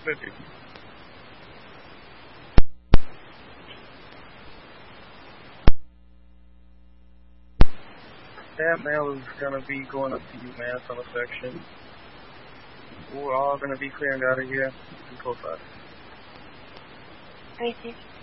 50. That mail is going to be going up to you, man, from a section. We're all going to be clearing out of here. And close out. Thank you.